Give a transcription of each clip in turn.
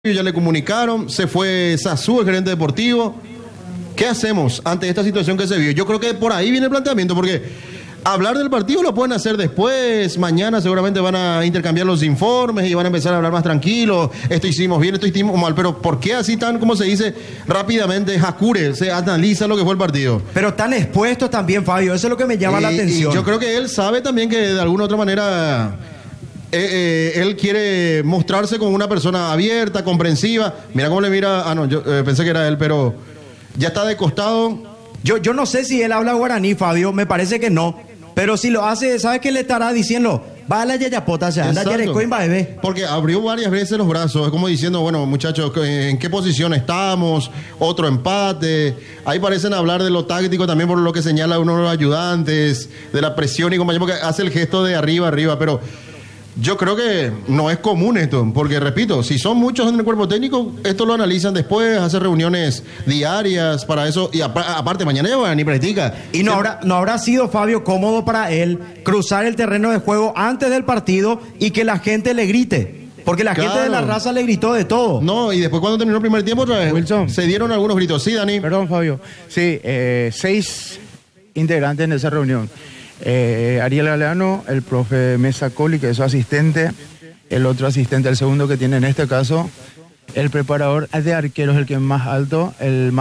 ya le comunicaron, se fue Sasú, el gerente deportivo. ¿Qué hacemos ante esta situación que se vio? Yo creo que por ahí viene el planteamiento, porque hablar del partido lo pueden hacer después, mañana seguramente van a intercambiar los informes y van a empezar a hablar más tranquilos, esto hicimos bien, esto hicimos mal, pero ¿por qué así tan, como se dice, rápidamente, Jacure, se analiza lo que fue el partido? Pero tan expuestos también, Fabio, eso es lo que me llama la atención. Y yo creo que él sabe también que de alguna u otra manera... él quiere mostrarse como una persona abierta, comprensiva. Mira cómo le mira. Ah, no, yo pensé que era él, pero ya está de costado. Yo no sé si él habla guaraní, Fabio, me parece que no. Pero si lo hace, ¿sabes qué le estará diciendo? Va a la yayapota, o sea, anda bebé. Porque abrió varias veces los brazos, es como diciendo, bueno, muchachos, ¿en qué posición estamos? Otro empate. Ahí parecen hablar de lo táctico también por lo que señala uno de los ayudantes, de la presión y compañía, porque hace el gesto de arriba, pero... Yo creo que no es común esto, porque repito, si son muchos en el cuerpo técnico, esto lo analizan después, hace reuniones diarias para eso, y aparte mañana ya van ni practica. Y no habrá sido, Fabio, cómodo para él cruzar el terreno de juego antes del partido y que la gente le grite, porque la gente de la raza le gritó de todo. No, y después cuando terminó el primer tiempo otra vez, Wilson, se dieron algunos gritos. Sí, Dani. Perdón, Fabio. Sí, 6 integrantes en esa reunión. Ariel Galeano, el profe Mesa Coli, que es su asistente, el otro asistente, el segundo que tiene en este caso, el preparador de arqueros, el más alto, el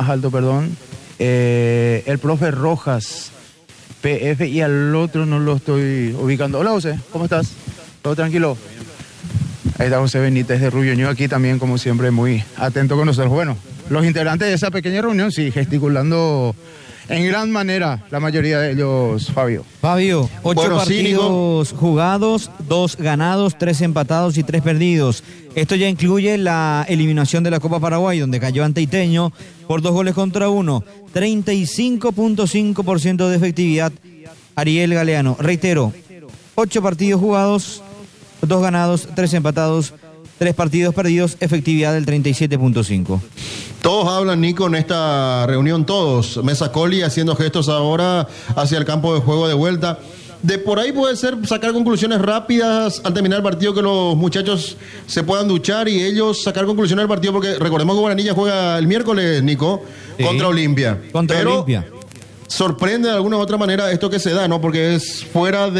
profe Rojas, PF, y al otro no lo estoy ubicando. Hola, José, ¿cómo estás? ¿Todo tranquilo? Ahí está José Benítez de Rubio Ñu, aquí también, como siempre, muy atento con nosotros. Bueno, los integrantes de esa pequeña reunión, sí, gesticulando en gran manera, la mayoría de ellos, Fabio. 8 partidos jugados, 2 ganados, 3 empatados y 3 perdidos. Esto ya incluye la eliminación de la Copa Paraguay, donde cayó ante Iteño por 2-1. 35.5% de efectividad, Ariel Galeano. Reitero, 8 partidos jugados, 2 ganados, 3 empatados, 3 partidos perdidos, efectividad del 37.5%. Todos hablan, Nico, en esta reunión, todos. Mesa Coli haciendo gestos ahora hacia el campo de juego de vuelta. De por ahí puede ser sacar conclusiones rápidas al terminar el partido, que los muchachos se puedan duchar y ellos sacar conclusiones del partido, porque recordemos que Guaranilla juega el miércoles, Nico, sí, contra Olimpia. Pero Olimpia. Sorprende de alguna u otra manera esto que se da, ¿no? Porque es fuera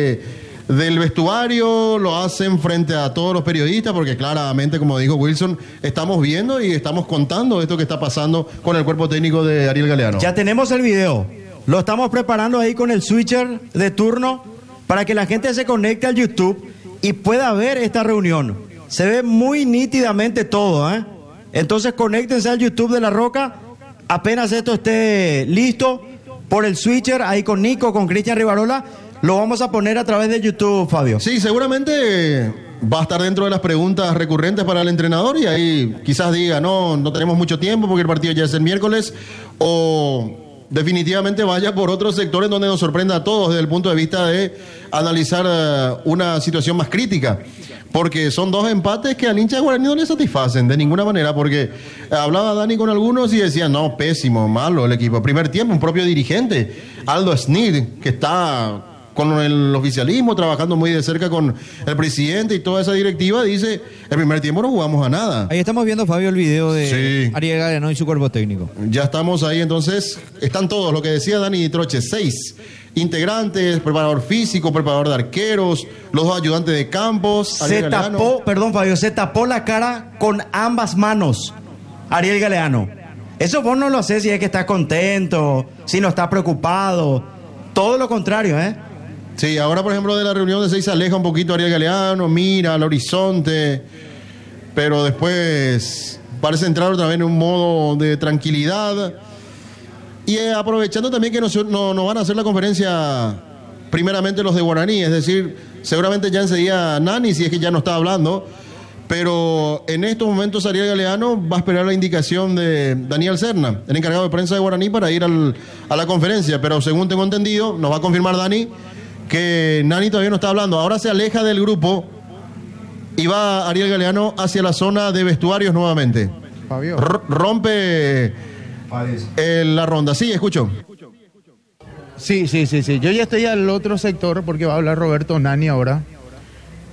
del vestuario, lo hacen frente a todos los periodistas, porque claramente, como dijo Wilson, estamos viendo y estamos contando esto que está pasando con el cuerpo técnico de Ariel Galeano. Ya tenemos el video, lo estamos preparando ahí con el switcher de turno para que la gente se conecte al YouTube y pueda ver esta reunión. Se ve muy nítidamente todo, ¿eh? Entonces conéctense al YouTube de La Roca, apenas esto esté listo, por el switcher, ahí con Nico, con Cristian Rivarola. Lo vamos a poner a través de YouTube, Fabio. Sí, seguramente va a estar dentro de las preguntas recurrentes para el entrenador y ahí quizás diga, no tenemos mucho tiempo porque el partido ya es el miércoles, o definitivamente vaya por otros sectores donde nos sorprenda a todos desde el punto de vista de analizar una situación más crítica. Porque son 2 empates que al hincha de Guaraní no le satisfacen de ninguna manera, porque hablaba Dani con algunos y decían, no, pésimo, malo el equipo. Primer tiempo, un propio dirigente, Aldo Snid, que está con el oficialismo, trabajando muy de cerca con el presidente y toda esa directiva, dice, el primer tiempo no jugamos a nada. Ahí estamos viendo, Fabio, el video de Ariel Galeano y su cuerpo técnico. Ya estamos ahí, entonces, están todos, lo que decía Dani Troche, 6 integrantes, preparador físico, preparador de arqueros, los 2 ayudantes de campos. Se tapó la cara con ambas manos, Ariel Galeano. Eso vos no lo sé si es que está contento, si no está preocupado, todo lo contrario, ¿eh? Sí, ahora por ejemplo de la reunión de 6 se aleja un poquito Ariel Galeano, mira al horizonte, pero después parece entrar otra vez en un modo de tranquilidad y aprovechando también que no van a hacer la conferencia primeramente los de Guaraní, es decir, seguramente ya enseguida Nani, si es que ya no está hablando, pero en estos momentos Ariel Galeano va a esperar la indicación de Daniel Serna, el encargado de prensa de Guaraní, para ir a la conferencia, pero según tengo entendido, nos va a confirmar Dani, que Nani todavía no está hablando. Ahora se aleja del grupo y va Ariel Galeano hacia la zona de vestuarios nuevamente. Fabio. Rompe la ronda. Sí, escucho. Sí. Yo ya estoy al otro sector porque va a hablar Roberto Nani ahora.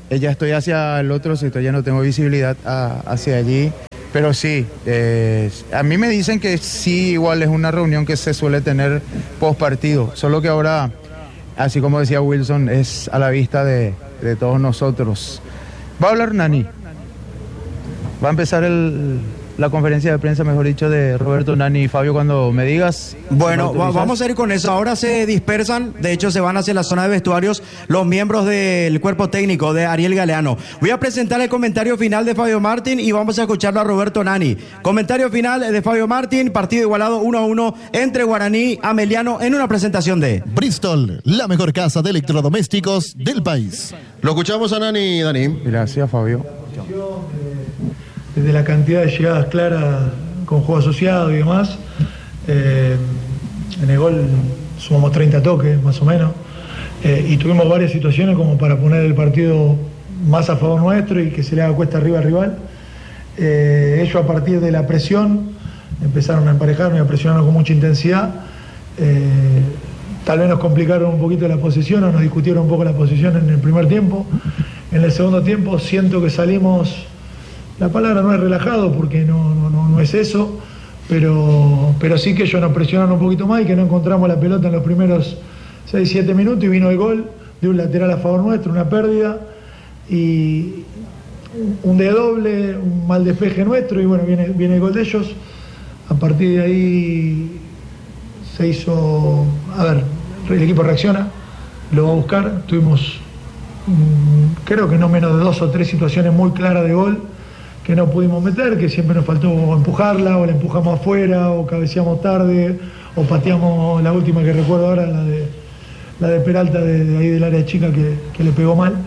ya estoy hacia el otro sector, ya no tengo visibilidad hacia allí. Pero sí, a mí me dicen que sí, igual es una reunión que se suele tener post partido, solo que ahora, así como decía Wilson, es a la vista de todos nosotros. Va a hablar Nani, va a empezar la conferencia de prensa, mejor dicho, de Roberto Nani. Fabio, cuando me digas... Bueno, vamos a ir con eso. Ahora se dispersan, de hecho se van hacia la zona de vestuarios los miembros del cuerpo técnico de Ariel Galeano. Voy a presentar el comentario final de Fabio Martín y vamos a escucharlo a Roberto Nani. Comentario final de Fabio Martín, partido igualado 1-1 entre Guaraní y Ameliano en una presentación de... Bristol, la mejor casa de electrodomésticos del país. Lo escuchamos a Nani, Dani. Gracias, Fabio. Desde la cantidad de llegadas claras con juego asociado y demás, en el gol sumamos 30 toques más o menos, y tuvimos varias situaciones como para poner el partido más a favor nuestro y que se le haga cuesta arriba al rival. Ellos, a partir de la presión, empezaron a emparejarnos y a presionarnos con mucha intensidad. Tal vez nos complicaron un poquito la posesión o nos discutieron un poco la posición en el primer tiempo. En el segundo tiempo siento que salimos... La palabra no es relajado porque no es eso, pero sí que ellos nos presionaron un poquito más y que no encontramos la pelota en los primeros 6-7 minutos y vino el gol de un lateral a favor nuestro, una pérdida y un de doble, un mal despeje nuestro y bueno, viene el gol de ellos. A partir de ahí se hizo, el equipo reacciona, lo va a buscar, tuvimos creo que no menos de 2 o 3 situaciones muy claras de gol que no pudimos meter, que siempre nos faltó empujarla, o la empujamos afuera, o cabeceamos tarde, o pateamos la última que recuerdo ahora, la de Peralta de ahí del área chica que le pegó mal.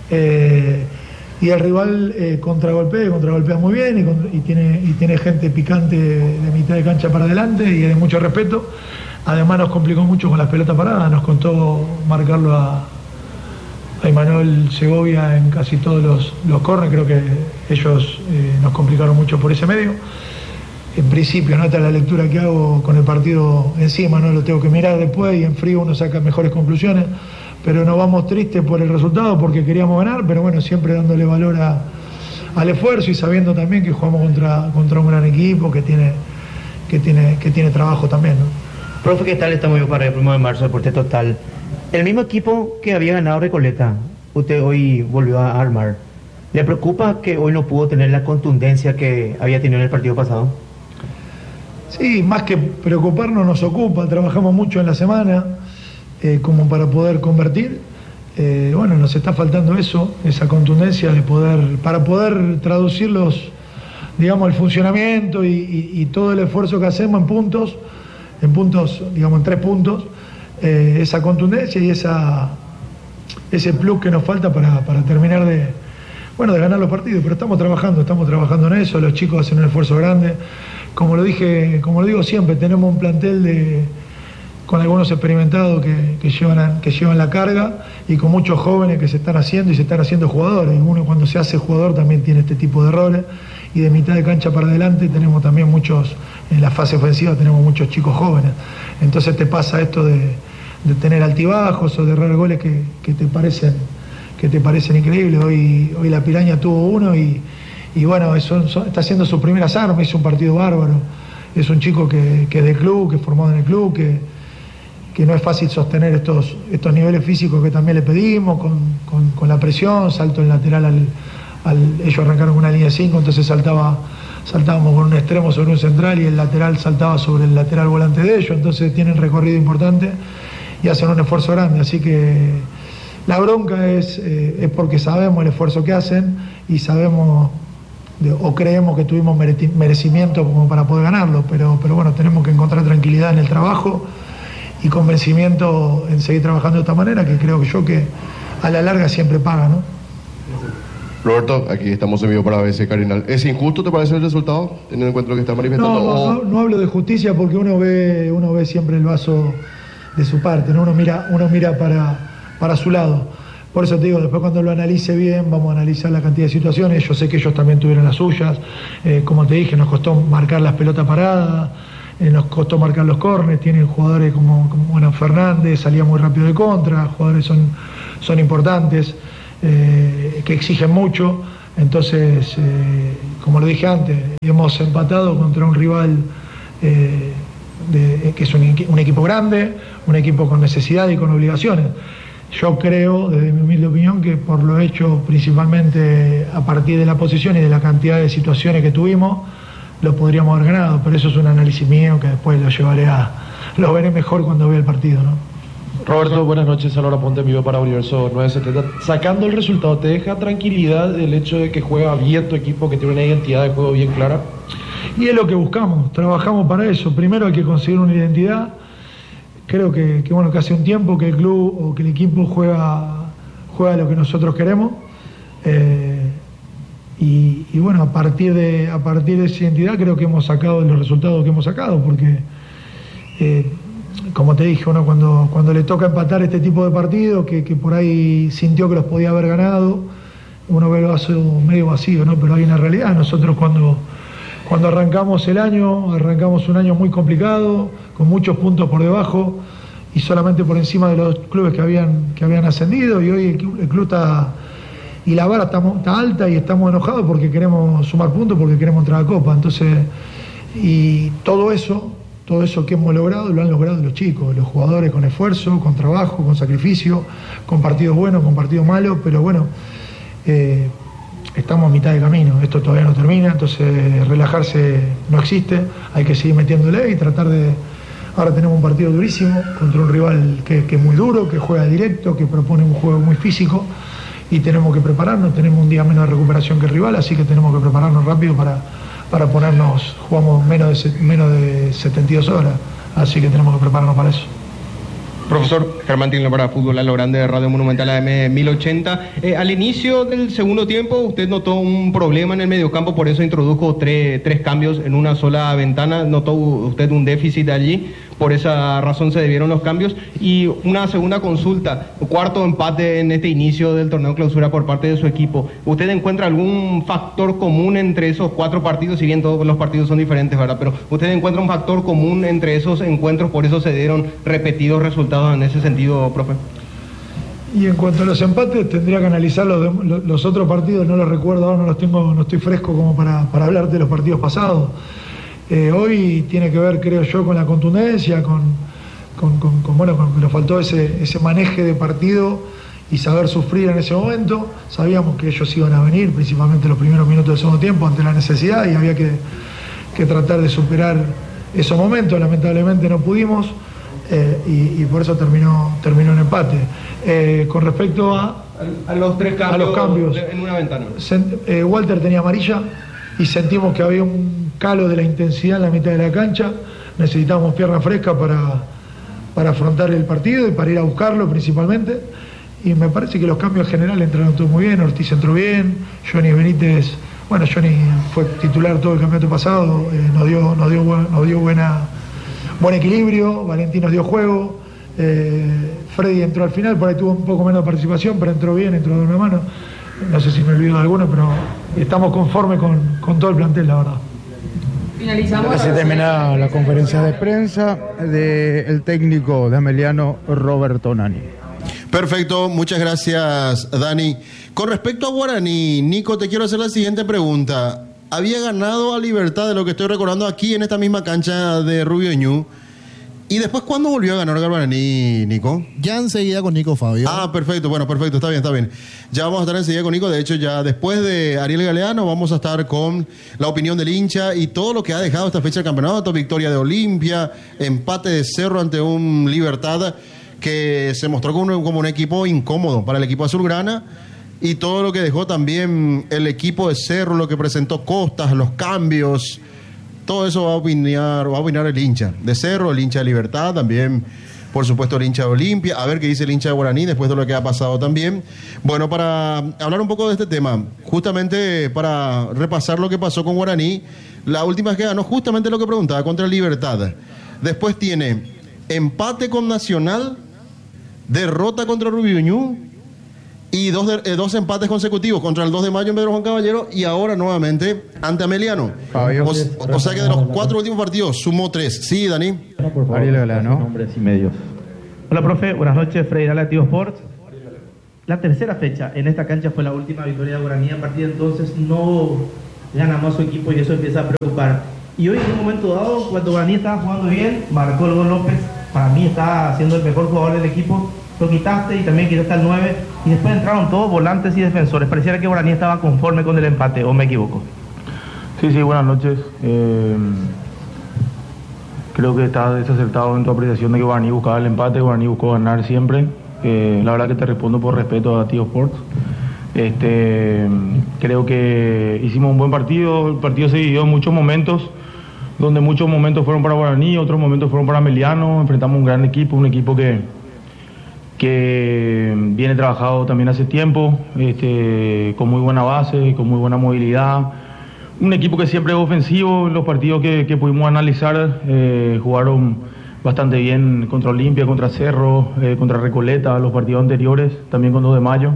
Y el rival contragolpea muy bien y tiene gente picante de mitad de cancha para adelante y de mucho respeto. Además nos complicó mucho con las pelotas paradas, nos costó marcarlo a Imanol Segovia en casi todos los corners. Creo que ellos nos complicaron mucho por ese medio. En principio, nota la lectura que hago con el partido encima, no lo tengo que mirar después y en frío uno saca mejores conclusiones, pero nos vamos tristes por el resultado porque queríamos ganar, pero bueno, siempre dándole valor al esfuerzo y sabiendo también que jugamos contra un gran equipo que tiene trabajo también, ¿no? Profe, ¿qué tal? Estamos para el 1 de marzo, Deporte Total. El mismo equipo que había ganado Recoleta, usted hoy volvió a armar. ¿Le preocupa que hoy no pudo tener la contundencia que había tenido en el partido pasado? Sí, más que preocuparnos nos ocupa, trabajamos mucho en la semana como para poder convertir. Bueno, nos está faltando eso, esa contundencia para poder traducir el funcionamiento y todo el esfuerzo que hacemos en 3 puntos. Esa contundencia y ese plus que nos falta para terminar de ganar los partidos, pero estamos trabajando en eso, los chicos hacen un esfuerzo grande, como lo digo siempre, tenemos un plantel con algunos experimentados que llevan la carga y con muchos jóvenes que se están haciendo jugadores, y uno cuando se hace jugador también tiene este tipo de errores, y de mitad de cancha para adelante tenemos también muchos, en la fase ofensiva tenemos muchos chicos jóvenes, entonces te pasa esto de tener altibajos o de errar goles que te parecen increíbles. Hoy la Piraña tuvo uno y bueno, está haciendo sus primeras armas, hizo un partido bárbaro, es un chico que es del club, que es formado en el club, que no es fácil sostener estos niveles físicos que también le pedimos, con la presión, salto el lateral ellos arrancaron con una línea de 5, entonces saltábamos con un extremo sobre un central y el lateral saltaba sobre el lateral volante de ellos, entonces tienen recorrido importante y hacen un esfuerzo grande, así que la bronca es porque sabemos el esfuerzo que hacen y sabemos o creemos que tuvimos merecimiento como para poder ganarlo, pero bueno, tenemos que encontrar tranquilidad en el trabajo y convencimiento en seguir trabajando de esta manera, que creo que a la larga siempre paga, ¿no? Roberto, aquí estamos en vivo para ABC Cardinal. ¿Es injusto, te parece, el resultado, teniendo en cuenta lo que está manifestando? No hablo de justicia porque uno ve siempre el vaso de su parte, ¿no? Uno mira para su lado. Por eso te digo, después cuando lo analice bien, vamos a analizar la cantidad de situaciones. Yo sé que ellos también tuvieron las suyas. Como te dije, nos costó marcar las pelotas paradas, nos costó marcar los córneres. Tienen jugadores como Fernández, salía muy rápido de contra, jugadores son importantes. que exigen mucho. Entonces, como lo dije antes, hemos empatado contra un rival que es un equipo grande, un equipo con necesidad y con obligaciones. Yo creo, desde mi humilde opinión, que por lo hecho principalmente a partir de la posición y de la cantidad de situaciones que tuvimos, lo podríamos haber ganado, pero eso es un análisis mío que después lo veré mejor cuando vea el partido, ¿no? Roberto, buenas noches, Laura Ponte, vivo para Universo 970. Sacando el resultado, ¿te deja tranquilidad el hecho de que juega bien tu equipo, que tiene una identidad de juego bien clara? Y es lo que buscamos, trabajamos para eso. Primero hay que conseguir una identidad. Creo que hace un tiempo que el club o que el equipo juega lo que nosotros queremos. Y bueno, a partir de esa identidad creo que hemos sacado los resultados que hemos sacado, porque como te dije, uno cuando le toca empatar este tipo de partidos, que por ahí sintió que los podía haber ganado, uno ve el vaso medio vacío, ¿no? Pero hay una realidad. Nosotros cuando arrancamos un año muy complicado, con muchos puntos por debajo y solamente por encima de los clubes que habían ascendido, y hoy el club está, y la vara está alta y estamos enojados porque queremos sumar puntos, porque queremos entrar a Copa. Entonces, y todo eso que hemos logrado, lo han logrado los chicos, los jugadores, con esfuerzo, con trabajo, con sacrificio, con partidos buenos, con partidos malos, pero bueno, estamos a mitad de camino, esto todavía no termina, entonces relajarse no existe, hay que seguir metiéndole y tratar de... Ahora tenemos un partido durísimo contra un rival que es muy duro, que juega directo, que propone un juego muy físico, y tenemos que prepararnos, tenemos un día menos de recuperación que el rival, así que tenemos que prepararnos rápido para ponernos, jugamos menos de 72 horas, así que tenemos que prepararnos para eso. Profesor Germán Tingler para Fútbol a lo Grande de Radio Monumental AM 1080. Al inicio del segundo tiempo usted notó un problema en el mediocampo, por eso introdujo tres cambios en una sola ventana. ¿Notó usted un déficit allí? Por esa razón se debieron los cambios. Y una segunda consulta, cuarto empate en este inicio del torneo clausura por parte de su equipo. ¿Usted encuentra algún factor común entre esos 4 partidos? Si bien todos los partidos son diferentes, ¿verdad? Pero ¿usted encuentra un factor común entre esos encuentros? Por eso se dieron repetidos resultados en ese sentido, profe. Y en cuanto a los empates, tendría que analizar los otros partidos, no los recuerdo ahora, no estoy fresco como para hablar de los partidos pasados. Hoy tiene que ver, creo yo, con la contundencia, con que nos faltó ese maneje de partido y saber sufrir en ese momento. Sabíamos que ellos iban a venir, principalmente los primeros minutos del segundo tiempo, ante la necesidad, y había que tratar de superar esos momentos. Lamentablemente no pudimos, y por eso terminó en empate. Con respecto a los cambios en una ventana. Walter tenía amarilla y sentimos que había un calo de la intensidad en la mitad de la cancha. Necesitábamos pierna fresca para afrontar el partido y para ir a buscarlo principalmente, y me parece que los cambios generales entraron todos muy bien. Ortiz entró bien, Johnny Benítez, Johnny fue titular todo el campeonato pasado, nos dio buen equilibrio, Valentín nos dio juego, Freddy entró al final, por ahí tuvo un poco menos de participación, pero entró bien, entró de una mano. No sé si me olvido de alguno, pero estamos conformes con todo el plantel, la verdad. Finalizamos. Así termina la conferencia de prensa del técnico de Ameliano, Roberto Nani. Perfecto, muchas gracias, Dani. Con respecto a Guaraní, Nico, te quiero hacer la siguiente pregunta. Había ganado a Libertad, de lo que estoy recordando, aquí en esta misma cancha de Rubio Ñu. ¿Y después cuándo volvió a ganar Guaraní, Nico? Ya enseguida con Nico Fabio. Ah, perfecto, perfecto, está bien. Ya vamos a estar enseguida con Nico. De hecho, ya después de Ariel Galeano vamos a estar con la opinión del hincha y todo lo que ha dejado esta fecha del campeonato. Victoria de Olimpia, empate de Cerro ante un Libertad que se mostró como un equipo incómodo para el equipo azulgrana, y todo lo que dejó también el equipo de Cerro, lo que presentó Costas, los cambios. Todo eso va a opinar el hincha de Cerro, el hincha de Libertad, también, por supuesto, el hincha de Olimpia. A ver qué dice el hincha de Guaraní después de lo que ha pasado también. Bueno, para hablar un poco de este tema, justamente para repasar lo que pasó con Guaraní, la última vez que ganó, justamente lo que preguntaba, contra Libertad. Después tiene empate con Nacional, derrota contra Rubio Ñu, y dos empates consecutivos contra el 2 de mayo en Pedro Juan Caballero y ahora nuevamente ante Ameliano. O sea que de los 4 últimos partidos sumó 3. Sí, Dani. Ariel Galeano. Nombres y medios. Hola, profe. Buenas noches. Freddy Relativo Sports. la tercera fecha en esta cancha fue la última victoria de Guaraní. A partir de entonces no ganamos a su equipo y eso empieza a preocupar. Y hoy en un momento dado, cuando Guaraní estaba jugando bien, marcó el gol López. Para mí estaba siendo el mejor jugador del equipo. Lo quitaste y también quitaste al 9. Y después entraron todos volantes y defensores. Pareciera que Guaraní estaba conforme con el empate, ¿o me equivoco? Sí, buenas noches. Creo que está desacertado en tu apreciación de que Guaraní buscaba el empate. Guaraní buscó ganar siempre. La verdad que te respondo por respeto a Tío Sports. Creo que hicimos un buen partido. El partido se dividió en muchos momentos, donde muchos momentos fueron para Guaraní, otros momentos fueron para Meliano. Enfrentamos un gran equipo, un equipo que viene trabajado también hace tiempo, con muy buena base, con muy buena movilidad. Un equipo que siempre es ofensivo. En los partidos que pudimos analizar, jugaron bastante bien contra Olimpia, contra Cerro, contra Recoleta, los partidos anteriores, también con 2 de mayo.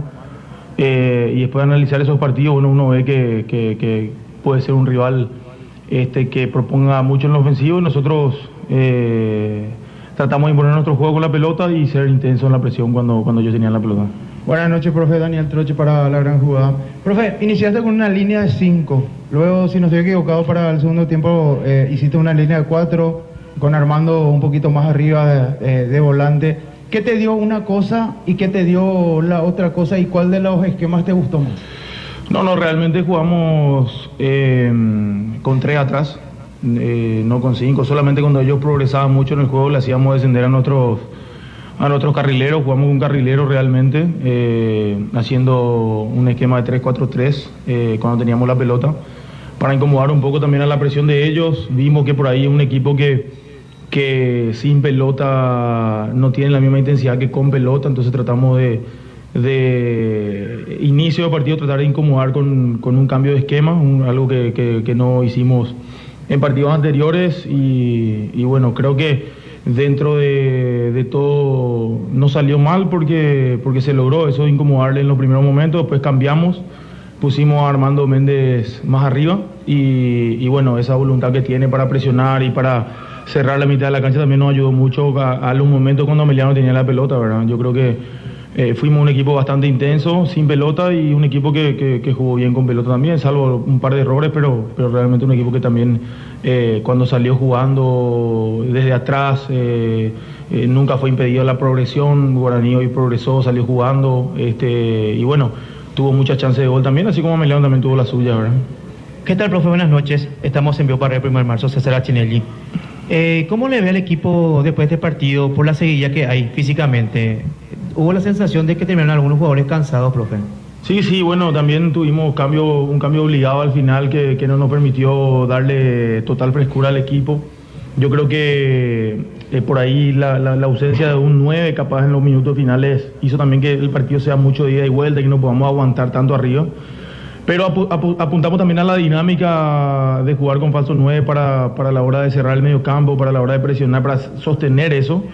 Y después de analizar esos partidos, uno ve que puede ser un rival que proponga mucho en lo ofensivo. Nosotros tratamos de imponer nuestro juego con la pelota y ser intenso en la presión cuando ellos tenían la pelota. Buenas noches, profe. Daniel Troche para La Gran Jugada. Profe, iniciaste con una línea de 5. Luego, si no estoy equivocado, para el segundo tiempo hiciste una línea de 4 con Armando un poquito más arriba de volante. ¿Qué te dio una cosa y qué te dio la otra cosa? ¿Y cuál de los esquemas te gustó más? No, realmente jugamos con 3 atrás, no con 5. Solamente cuando ellos progresaban mucho en el juego le hacíamos descender a nuestros carrileros. Jugamos con un carrilero realmente, haciendo un esquema de 3-4-3 cuando teníamos la pelota, para incomodar un poco también a la presión de ellos. Vimos que por ahí es un equipo que sin pelota no tiene la misma intensidad que con pelota, entonces tratamos de inicio de partido tratar de incomodar con un cambio de esquema, algo que no hicimos en partidos anteriores. Y bueno, creo que dentro de todo no salió mal porque se logró eso de incomodarle en los primeros momentos. Después cambiamos, pusimos a Armando Méndez más arriba y bueno, esa voluntad que tiene para presionar y para cerrar la mitad de la cancha también nos ayudó mucho a los momentos cuando Meliano tenía la pelota, ¿verdad? Yo creo que fuimos un equipo bastante intenso, sin pelota, y un equipo que jugó bien con pelota también, salvo un par de errores, pero realmente un equipo que también cuando salió jugando desde atrás nunca fue impedido la progresión. Guaraní hoy progresó, salió jugando, y bueno, tuvo muchas chances de gol también, así como Meliano también tuvo la suya, ¿verdad? ¿Qué tal, profe? Buenas noches. Estamos en vivo para el 1 de marzo, César Achinelli. ¿Cómo le ve al equipo después de este partido por la seguidilla que hay físicamente? ¿Hubo la sensación de que terminaron algunos jugadores cansados, profe? Sí, bueno, también tuvimos un cambio obligado al final que no nos permitió darle total frescura al equipo. Yo creo que por ahí la ausencia de un 9 capaz en los minutos finales hizo también que el partido sea mucho de ida y vuelta y que no podamos aguantar tanto arriba. Pero apuntamos también a la dinámica de jugar con falso 9 para la hora de cerrar el medio campo, para la hora de presionar, para sostener eso.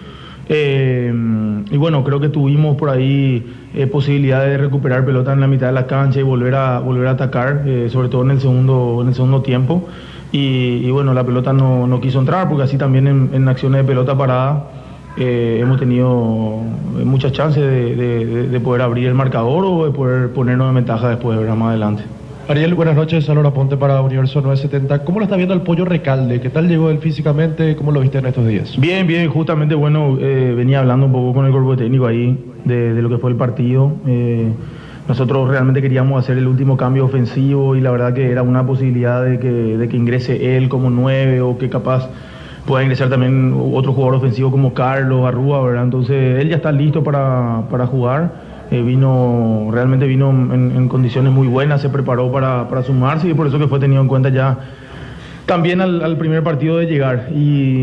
Y bueno, creo que tuvimos por ahí posibilidades de recuperar pelota en la mitad de la cancha y volver a atacar, sobre todo en el segundo tiempo. Y bueno, la pelota no quiso entrar, porque así también en acciones de pelota parada hemos tenido muchas chances de poder abrir el marcador o de poder ponernos en ventaja después, ¿verdad? Más adelante. Ariel, buenas noches. Salora Ponte para Universo 970. ¿Cómo lo está viendo el Pollo Recalde? ¿Qué tal llegó él físicamente? ¿Cómo lo viste en estos días? Bien, justamente, bueno, venía hablando un poco con el cuerpo técnico ahí de lo que fue el partido. Nosotros realmente queríamos hacer el último cambio ofensivo y la verdad que era una posibilidad de que ingrese él como 9 o que capaz pueda ingresar también otro jugador ofensivo como Carlos Arrúa, ¿verdad? Entonces él ya está listo para jugar. Realmente vino en condiciones muy buenas, se preparó para sumarse y por eso que fue tenido en cuenta ya también al primer partido de llegar.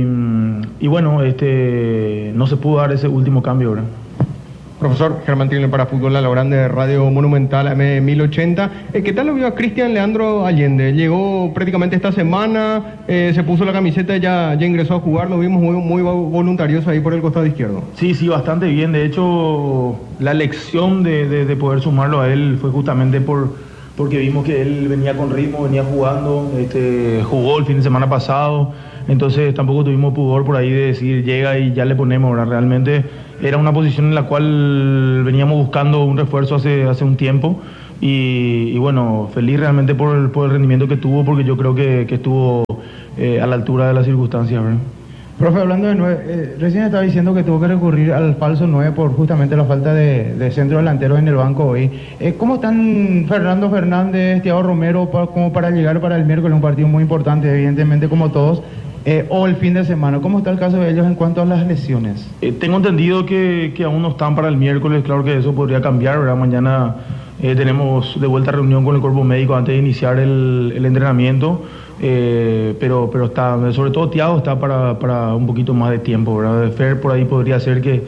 Y bueno, no se pudo dar ese último cambio, ¿verdad? Profesor Germán Tilner para Fútbol a la Grande, Radio Monumental AM 1080. ¿Qué tal lo vio a Cristian Leandro Allende? Llegó prácticamente esta semana, se puso la camiseta y ya ingresó a jugar. Lo vimos muy voluntarioso ahí por el costado izquierdo. Sí, bastante bien. De hecho, la elección de poder sumarlo a él fue justamente por porque vimos que él venía con ritmo, venía jugando, jugó el fin de semana pasado, entonces tampoco tuvimos pudor por ahí de decir llega y ya le ponemos, ¿verdad? Realmente era una posición en la cual veníamos buscando un refuerzo hace un tiempo y bueno, feliz realmente por el rendimiento que tuvo, porque yo creo que estuvo a la altura de las circunstancias, ¿verdad? Profe, hablando de 9, recién estaba diciendo que tuvo que recurrir al falso 9 por justamente la falta de centro delantero en el banco hoy. ¿Cómo están Fernando Fernández, Thiago Romero como para llegar para el miércoles? Un partido muy importante, evidentemente, como todos, o el fin de semana. ¿Cómo está el caso de ellos en cuanto a las lesiones? Tengo entendido que aún no están para el miércoles. Claro que eso podría cambiar, ¿verdad? Mañana tenemos de vuelta reunión con el cuerpo médico antes de iniciar el entrenamiento. Pero está, sobre todo Thiago está para un poquito más de tiempo, ¿verdad? Fer por ahí podría ser que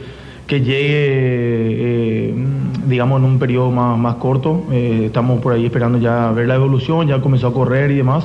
llegue, digamos, en un periodo más corto. Estamos por ahí esperando ya ver la evolución, ya comenzó a correr y demás.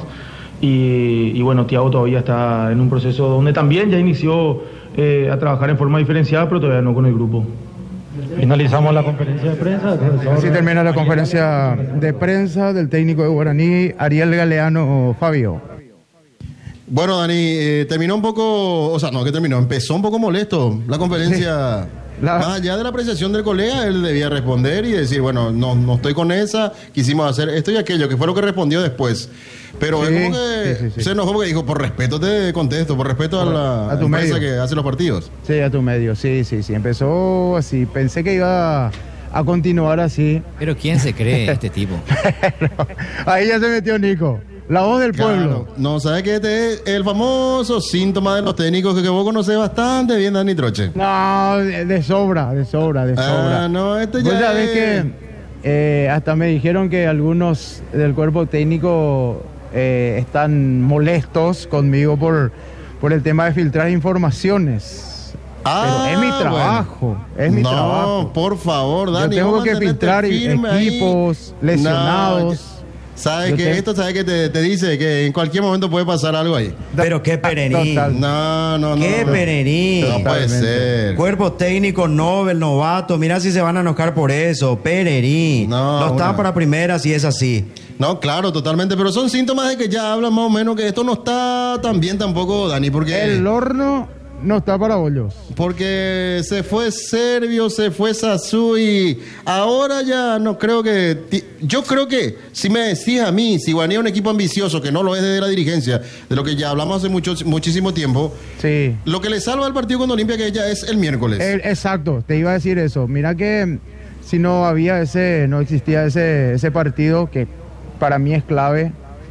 Y bueno, Thiago todavía está en un proceso donde también ya inició a trabajar en forma diferenciada, pero todavía no con el grupo. Finalizamos la conferencia de prensa. Así termina la conferencia de prensa del técnico de Guaraní, Ariel Galeano. Fabio. Bueno, Dani, terminó un poco, o sea, no que terminó, empezó un poco molesto la conferencia. Más allá de la apreciación del colega, él debía responder y decir, bueno, no estoy con esa, quisimos hacer esto y aquello, que fue lo que respondió después. Pero sí, es como que se enojó porque dijo, por respeto te contesto, por respeto a tu empresa que hace los partidos. Sí, a tu medio, sí, empezó así, pensé que iba a continuar así. Pero ¿quién se cree este tipo? Ahí ya se metió Nico. La voz del pueblo. No, ¿sabes qué? Este es el famoso síntoma de los técnicos que vos conocés bastante bien, Dani Troche. No, de sobra. No, este ya ¿Vos sabés que hasta me dijeron que algunos del cuerpo técnico están molestos conmigo por el tema de filtrar informaciones? Pero es mi trabajo, es mi trabajo. No, por favor, Dani. Yo tengo que filtrar equipos, lesionados. ¿Sabes qué? Esto, ¿sabes qué te dice? Que en cualquier momento puede pasar algo ahí. Pero qué pererín. No. Qué pererín. No puede ser. Cuerpo técnico, Nobel, novato. Mira si se van a enojar por eso. Pererín. No están para primera si es así. No, claro, totalmente. Pero son síntomas de que ya hablan más o menos que esto no está tan bien tampoco, Dani. Porque el horno no está para bollos. Porque se fue Servio, se fue Sasú y ahora ya no creo que... Yo creo que, si me decís a mí, si Guaraní es un equipo ambicioso, que no lo es desde la dirigencia, de lo que ya hablamos hace muchísimo tiempo, sí. Lo que le salva al partido con Olimpia que ya es el miércoles. Exacto, te iba a decir eso. Mira que si no existía ese partido que para mí es clave,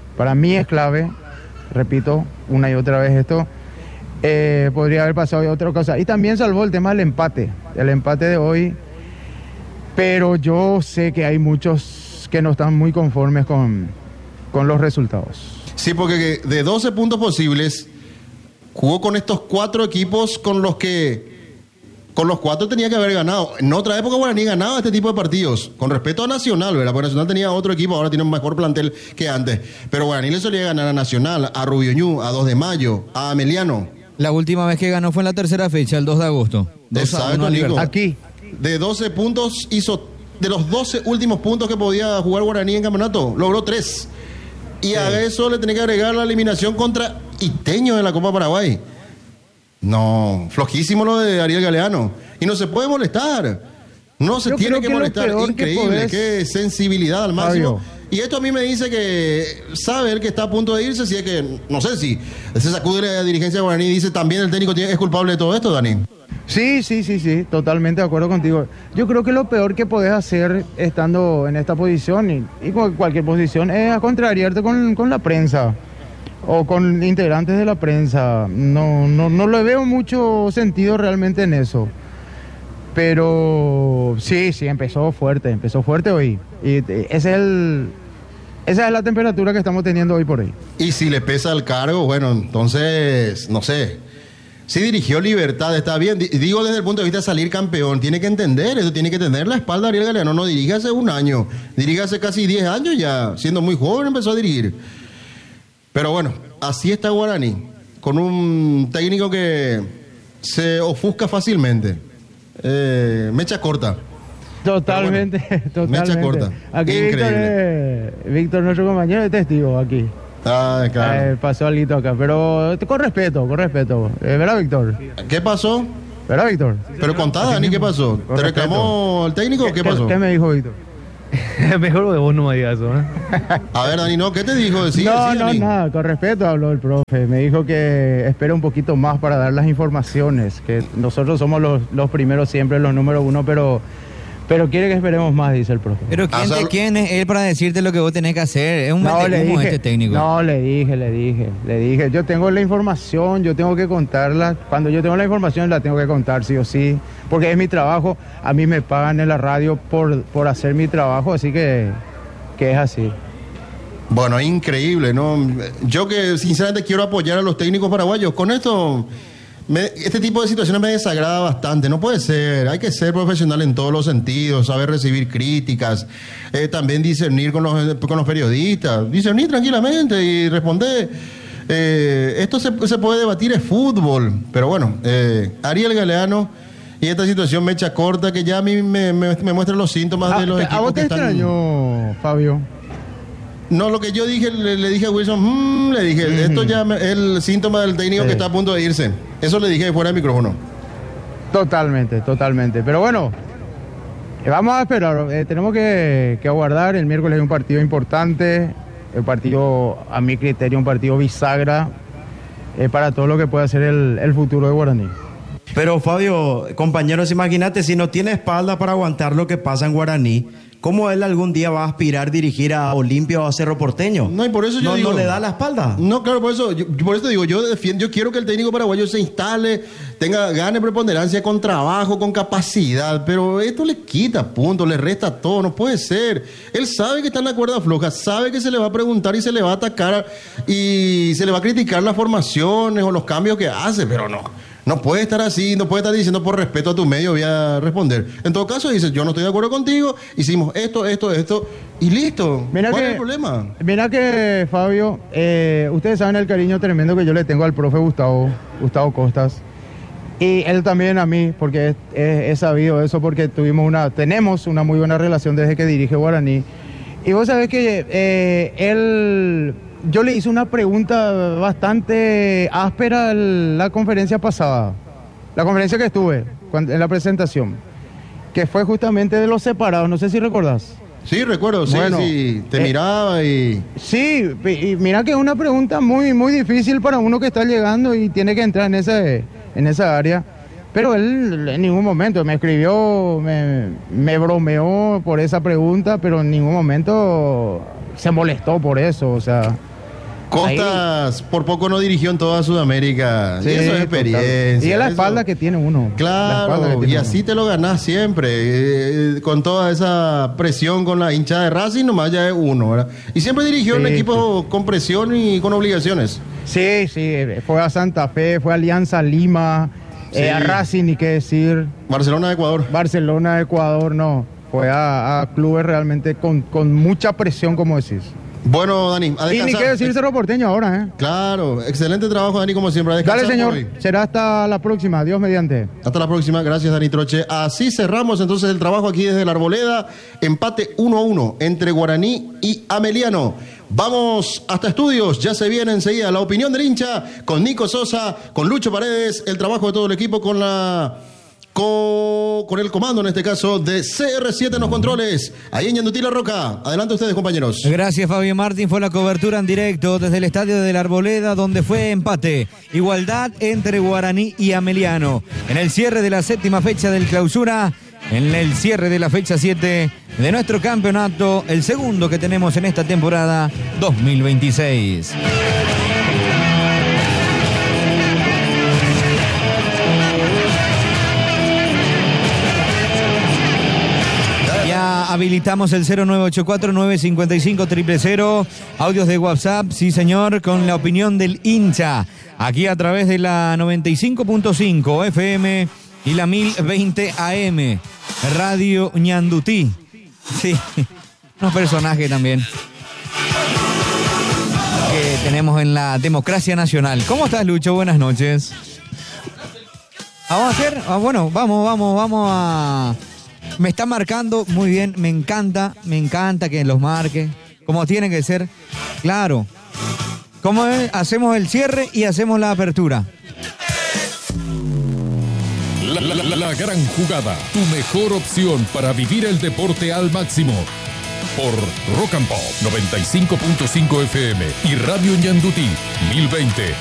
repito una y otra vez esto, podría haber pasado otra cosa. Y también salvó el tema del empate de hoy. Pero yo sé que hay muchos que no están muy conformes con los resultados. Sí, porque de 12 puntos posibles, jugó con estos 4 equipos con los 4 tenía que haber ganado. En otra época Guaraní ganaba este tipo de partidos, con respeto a Nacional, ¿verdad? Porque Nacional tenía otro equipo, ahora tiene un mejor plantel que antes. Pero Guaraní le solía ganar a Nacional, a Rubioñú, a 2 de Mayo, a Ameliano. La última vez que ganó fue en la tercera fecha, el 2 de agosto. Exacto, Nico. Aquí. De 12 puntos hizo, de los 12 últimos puntos que podía jugar Guaraní en campeonato, logró 3. Y a eso le tenía que agregar la eliminación contra Iteño en la Copa Paraguay. No, flojísimo lo de Ariel Galeano. Y no se puede molestar. No se tiene que molestar. Increíble, qué sensibilidad al máximo. Fabio. Y esto a mí me dice que sabe él que está a punto de irse, si es que, no sé si se sacude la dirigencia de Guaraní y dice también el técnico es culpable de todo esto, Dani. Sí, totalmente de acuerdo contigo. Yo creo que lo peor que podés hacer estando en esta posición y cualquier posición es contrariarte con la prensa o con integrantes de la prensa. No le veo mucho sentido realmente en eso. Pero sí, empezó fuerte hoy. Y esa es la temperatura que estamos teniendo hoy por hoy. Y si le pesa el cargo, bueno, entonces, no sé. Si dirigió Libertad, está bien. Digo desde el punto de vista de salir campeón, tiene que entender, eso tiene que tener la espalda Ariel Galeano. No dirige hace un año, dirige hace casi 10 años ya, siendo muy joven empezó a dirigir. Pero bueno, así está Guaraní, con un técnico que se ofusca fácilmente. Mecha corta. Totalmente, totalmente. Mecha corta. Aquí Víctor, nuestro compañero de testigo aquí. Ah, claro. Pasó algo acá, pero con respeto. ¿Verdad, Víctor? ¿Qué pasó? ¿Verdad, Víctor? Pero contá, Dani, ¿qué pasó? ¿Te reclamó el técnico o qué pasó? ¿Qué me dijo Víctor? Mejor que vos no me digas eso, ¿eh? A ver, Dani, ¿qué te dijo? Nada, con respeto habló el profe. Me dijo que espera un poquito más para dar las informaciones, que nosotros somos los primeros siempre, los número uno, pero quiere que esperemos más, dice el profe. Pero ¿quién es él para decirte lo que vos tenés que hacer? Es un metehumo este técnico. No, le dije. Yo tengo la información, yo tengo que contarla. Cuando yo tengo la información la tengo que contar, sí o sí. Porque es mi trabajo. A mí me pagan en la radio por hacer mi trabajo, así que es así. Bueno, increíble, ¿no? Yo que sinceramente quiero apoyar a los técnicos paraguayos. Con esto... este tipo de situaciones me desagrada bastante. No puede ser, hay que ser profesional en todos los sentidos, saber recibir críticas, también discernir con los periodistas, discernir tranquilamente y responder. Esto se puede debatir, es fútbol, pero bueno, Ariel Galeano y esta situación mecha corta que ya a mí me muestra los síntomas de los equipos. ¿A vos te extrañó, Fabio? No, lo que yo dije, le dije a Wilson, le dije, esto ya es el síntoma del técnico que está a punto de irse. Eso le dije fuera del micrófono. Totalmente. Pero bueno, vamos a esperar. Tenemos que aguardar. El miércoles hay un partido importante. El partido, a mi criterio, un partido bisagra para todo lo que puede hacer el futuro de Guaraní. Pero Fabio, compañeros, imagínate, si no tiene espalda para aguantar lo que pasa en Guaraní, ¿cómo él algún día va a aspirar a dirigir a Olimpia o a Cerro Porteño? No, y por eso yo digo... ¿No le da la espalda? No, claro, por eso digo, yo quiero que el técnico paraguayo se instale, gane preponderancia con trabajo, con capacidad, pero esto le quita puntos, le resta todo, no puede ser. Él sabe que está en la cuerda floja, sabe que se le va a preguntar y se le va a atacar y se le va a criticar las formaciones o los cambios que hace, pero no puede estar así, no puede estar diciendo por respeto a tu medio voy a responder. En todo caso dice, yo no estoy de acuerdo contigo, hicimos esto y listo. ¿Cuál es el problema? Mira que, Fabio, ustedes saben el cariño tremendo que yo le tengo al profe Gustavo Costas. Y él también a mí, porque he sabido eso, porque tenemos una muy buena relación desde que dirige Guaraní. Y vos sabés que yo le hice una pregunta bastante áspera en la conferencia pasada, la conferencia que estuve en la presentación, que fue justamente de los separados, no sé si recordás. Sí, recuerdo, bueno, sí, te miraba y... Sí, y mira que es una pregunta muy, muy difícil para uno que está llegando y tiene que entrar en esa área. Pero él en ningún momento me escribió, me bromeó por esa pregunta, pero en ningún momento se molestó por eso, o sea... Costas por poco no dirigió en toda Sudamérica. Sí, y eso es experiencia. Total. Y es la espalda que tiene uno. Claro, y así te lo ganás siempre. Con toda esa presión con la hinchada de Racing, nomás ya es uno, ¿verdad? Y siempre dirigió un equipo con presión y con obligaciones. Sí, fue a Santa Fe, fue a Alianza Lima, a Racing, ni qué decir. Barcelona de Ecuador, no. Fue a clubes realmente con mucha presión, como decís. Bueno, Dani, a descansar. Y ni qué decir Cerro Porteño ahora, ¿eh? Claro, excelente trabajo, Dani, como siempre. Dale, señor. Será hasta la próxima. Dios mediante. Hasta la próxima. Gracias, Dani Troche. Así cerramos entonces el trabajo aquí desde la Arboleda. Empate 1-1 entre Guaraní y Ameliano. Vamos hasta estudios. Ya se viene enseguida la opinión del hincha con Nico Sosa, con Lucho Paredes, el trabajo de todo el equipo con el comando, en este caso, de CR7 en los controles, ahí en Yandutí La Roca. Adelante ustedes, compañeros. Gracias, Fabio Martín. Fue la cobertura en directo desde el estadio de la Arboleda, donde fue empate. Igualdad entre Guaraní y Ameliano. En el cierre de la séptima fecha del clausura, en el cierre de la fecha 7 de nuestro campeonato, el segundo que tenemos en esta temporada 2026. Habilitamos el 0984-955-000. Audios de WhatsApp, sí señor, con la opinión del hincha. Aquí a través de la 95.5 FM y la 1020 AM. Radio Ñandutí. Sí, unos personajes también que tenemos en la democracia nacional. ¿Cómo estás, Lucho? Buenas noches. ¿Vamos a hacer? Bueno, vamos Me está marcando muy bien, me encanta que los marque, como tiene que ser. Claro. ¿Cómo es? Hacemos el cierre y hacemos la apertura. La gran jugada, tu mejor opción para vivir el deporte al máximo. Por Rock and Pop 95.5 FM y Radio Ñandutí 1020